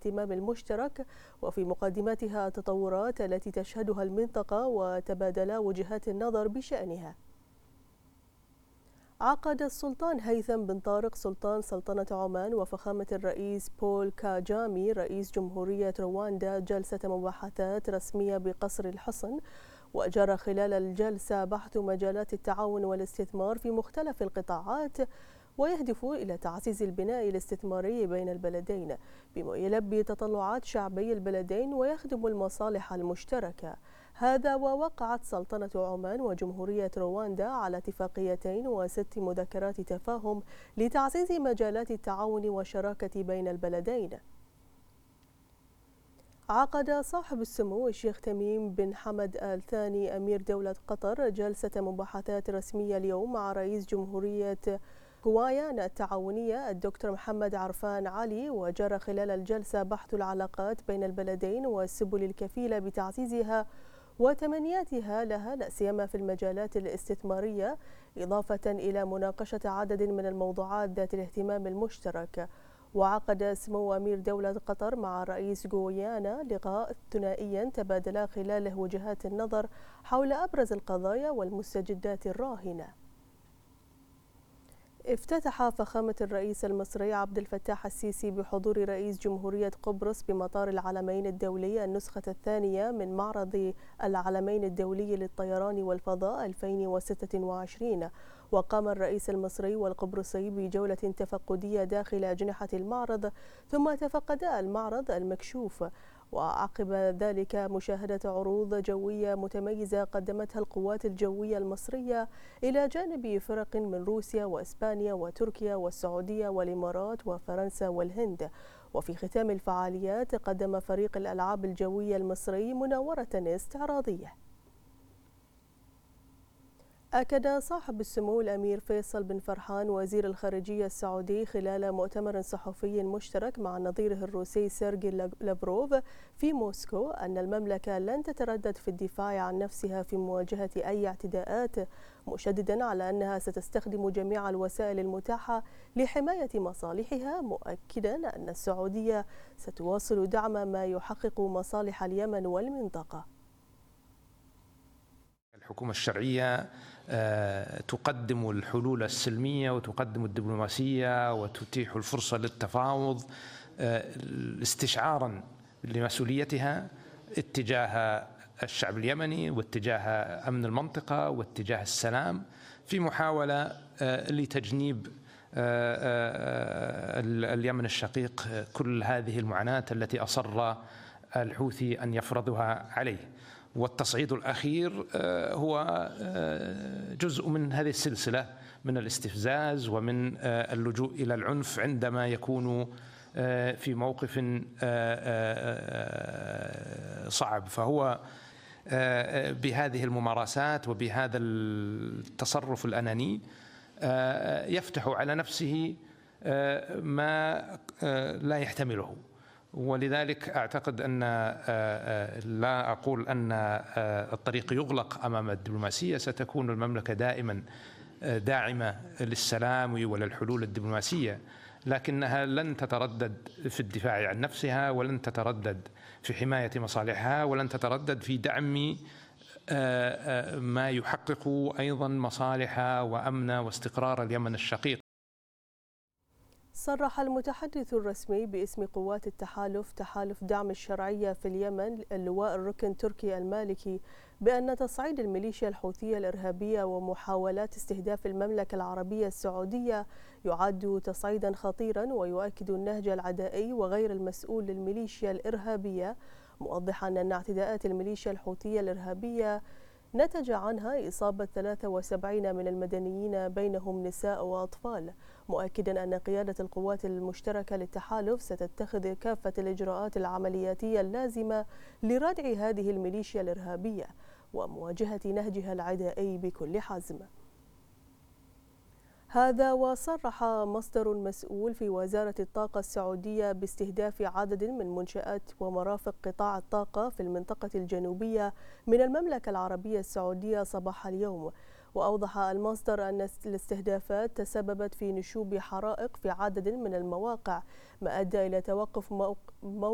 الاهتمام المشترك، وفي مقدمتها التطورات التي تشهدها المنطقة وتبادل وجهات النظر بشأنها. عقد السلطان هيثم بن طارق سلطان سلطنة عمان وفخامة الرئيس بول كاجامي رئيس جمهورية رواندا جلسة مباحثات رسمية بقصر الحصن، وجرى خلال الجلسة بحث مجالات التعاون والاستثمار في مختلف القطاعات، ويهدف إلى تعزيز البناء الاستثماري بين البلدين بما يلبي تطلعات شعبي البلدين ويخدم المصالح المشتركة. هذا ووقعت سلطنة عمان وجمهورية رواندا على اتفاقيتين و6 مذكرات تفاهم لتعزيز مجالات التعاون والشراكة بين البلدين. عقد صاحب السمو الشيخ تميم بن حمد آل ثاني أمير دولة قطر جلسة مباحثات رسمية اليوم مع رئيس جمهورية غويانا التعاونية الدكتور محمد عرفان علي، وجرى خلال الجلسة بحث العلاقات بين البلدين والسبل الكفيلة بتعزيزها وتمنياتها لها لا سيما في المجالات الاستثمارية، إضافة إلى مناقشة عدد من الموضوعات ذات الاهتمام المشترك. وعقد سمو أمير دولة قطر مع رئيس غويانا لقاء ثنائيا تبادلا خلاله وجهات النظر حول أبرز القضايا والمستجدات الراهنة. افتتح فخامة الرئيس المصري عبد الفتاح السيسي بحضور رئيس جمهورية قبرص بمطار العلمين الدولي النسخة الثانية من معرض العلمين الدولي للطيران والفضاء 2026. وقام الرئيس المصري والقبرصي بجولة تفقدية داخل أجنحة المعرض، ثم تفقدا المعرض المكشوف، وعقب ذلك مشاهدة عروض جوية متميزة قدمتها القوات الجوية المصرية إلى جانب فرق من روسيا وإسبانيا وتركيا والسعودية والإمارات وفرنسا والهند. وفي ختام الفعاليات قدم فريق الألعاب الجوية المصري مناورة استعراضية. أكد صاحب السمو الأمير فيصل بن فرحان وزير الخارجية السعودي خلال مؤتمر صحفي مشترك مع نظيره الروسي سيرجي لافروف في موسكو أن المملكة لن تتردد في الدفاع عن نفسها في مواجهة أي اعتداءات، مشددا على أنها ستستخدم جميع الوسائل المتاحة لحماية مصالحها، مؤكدا أن السعودية ستواصل دعم ما يحقق مصالح اليمن والمنطقة. الحكومة الشرعية تقدم الحلول السلمية وتقدم الدبلوماسية وتتيح الفرصة للتفاوض استشعارا لمسؤوليتها اتجاه الشعب اليمني واتجاه أمن المنطقة واتجاه السلام، في محاولة لتجنيب اليمن الشقيق كل هذه المعاناة التي أصر الحوثي أن يفرضها عليه. والتصعيد الأخير هو جزء من هذه السلسلة من الاستفزاز ومن اللجوء إلى العنف عندما يكون في موقف صعب. فهو بهذه الممارسات وبهذا التصرف الأناني يفتح على نفسه ما لا يحتمله. ولذلك أعتقد أن لا أقول أن الطريق يغلق أمام الدبلوماسية، ستكون المملكة دائما داعمة للسلام وللحلول الدبلوماسية، لكنها لن تتردد في الدفاع عن نفسها ولن تتردد في حماية مصالحها ولن تتردد في دعم ما يحقق أيضا مصالح وأمن واستقرار اليمن الشقيق. صرح المتحدث الرسمي باسم قوات التحالف تحالف دعم الشرعية في اليمن اللواء الركن تركي المالكي بأن تصعيد الميليشيا الحوثية الإرهابية ومحاولات استهداف المملكة العربية السعودية يعد تصعيدا خطيرا ويؤكد النهج العدائي وغير المسؤول للميليشيا الإرهابية، موضحا أن اعتداءات الميليشيا الحوثية الإرهابية نتج عنها إصابة 73 من المدنيين بينهم نساء وأطفال، مؤكدا أن قيادة القوات المشتركة للتحالف ستتخذ كافة الإجراءات العملياتية اللازمة لردع هذه الميليشيا الإرهابية ومواجهة نهجها العدائي بكل حزم. هذا وصرح مصدر مسؤول في وزارة الطاقة السعودية باستهداف عدد من منشآت ومرافق قطاع الطاقة في المنطقة الجنوبية من المملكة العربية السعودية صباح اليوم. وأوضح المصدر أن الاستهدافات تسببت في نشوب حرائق في عدد من المواقع، ما أدى إلى توقف